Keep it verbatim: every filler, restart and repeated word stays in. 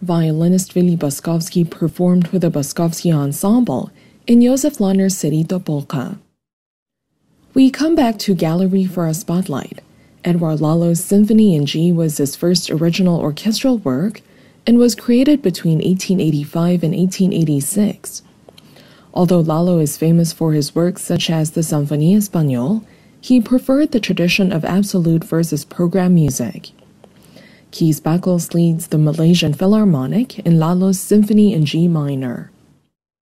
violinist Willy Boskovsky performed with the Boskovsky Ensemble in Josef Lahner's City do Polka. We come back to Gallery for a spotlight. Edouard Lalo's Symphony in G was his first original orchestral work and was created between eighteen eighty-five and eighteen eighty-six. Although Lalo is famous for his works such as the Symphonie Espagnole, he preferred the tradition of absolute versus program music. Kees Bachels leads the Malaysian Philharmonic in Lalo's Symphony in G minor.